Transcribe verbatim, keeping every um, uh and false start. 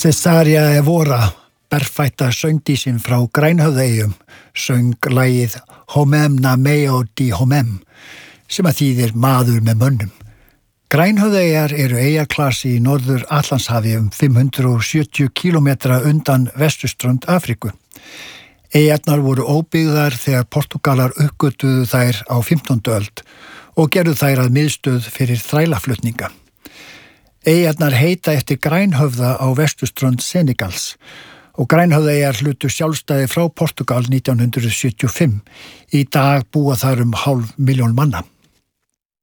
Cesaria Evora, berfætta söngdísin frá Grænhöfðaeyjum, söng lagið Homem na meo di homem, sem að þýðir maður með mönnum. Grænhöfðaeyjar eru eyjaklasi í norður Atlantshafi um fimm hundruð sjötíu kílómetra undan vesturströnd Afríku. Eyjarnar voru óbyggðar þegar Portúgalar uppgötvuðu þær á fimmtándu öld og gerðu þær að miðstöð fyrir þrælaflutninga. Eyjarnar heita eftir Grænhöfða á vesturströnd Senegals og Grænhöfðaeyjar hlutu sjálfstæði frá Portúgal nítján hundruð sjötíu og fimm. Í dag búa þar um hálf milljón manna.